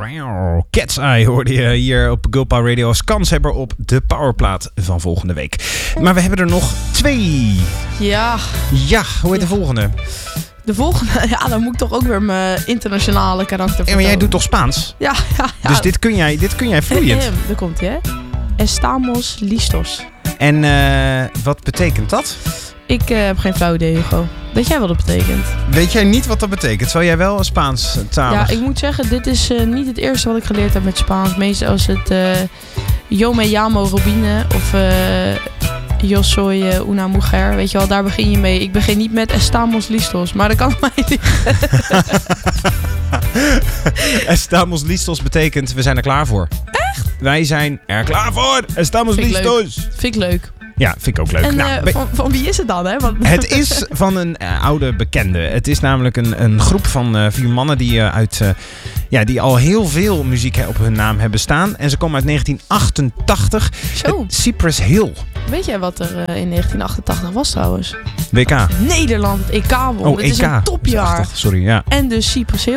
Cat's Eye hoorde je hier op Girl Power Radio als kanshebber op de powerplaat van volgende week. Maar we hebben er nog 2. Ja. Ja, hoe heet de volgende? De volgende, ja, dan moet ik toch ook weer mijn internationale karakter vertonen. Maar jij doet toch Spaans? Ja. Dus dit kun jij vloeiend. Daar komt hij, hè. Estamos listos. En wat betekent dat? Ik heb geen flauw idee, Hugo. Weet jij wat dat betekent? Weet jij niet wat dat betekent? Terwijl jij wel een Spaans taal. Ja, ik moet zeggen, dit is niet het eerste wat ik geleerd heb met Spaans. Meestal is het Yo me llamo Robine of Yo soy una mujer. Weet je wel, daar begin je mee. Ik begin niet met Estamos listos, maar dat kan mij liggen. Estamos listos betekent we zijn er klaar voor. Echt? Wij zijn er klaar voor. Estamos listos. Vind ik leuk. Ja, vind ik ook leuk. En van wie is het dan? Hè? Het is van een oude bekende. Het is namelijk een groep van 4 mannen die al heel veel muziek op hun naam hebben staan. En ze komen uit 1988. Zo. Cypress Hill. Weet jij wat er in 1988 was trouwens? WK. Nederland, het EK won. Het is EK. een topjaar. Sorry, ja. En dus Cypress Hill.